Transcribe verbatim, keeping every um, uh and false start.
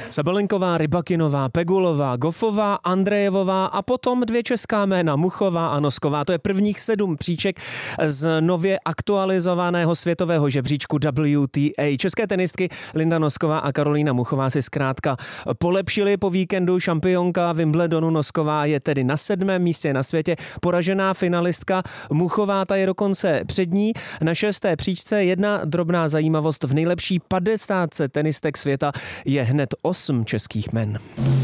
Sabalenková, Rybakinová, Pegulová, Goffová, Andrejevová a potom dvě česká jména Muchová a Nosková. To je prvních sedm příček z nově aktualizovaného světového žebříčku W T A. České tenistky Linda Nosková a Karolína Muchová si zkrátka polepšily po víkendu. Šampionka Wimbledonu Nosková je tedy na sedmém místě na světě. Poražená finalistka Muchová, ta je dokonce před ní. Na šesté příčce jedna drobná zajímavost: v nejlepší padesátce tenistek světa je hned osm českých jmen.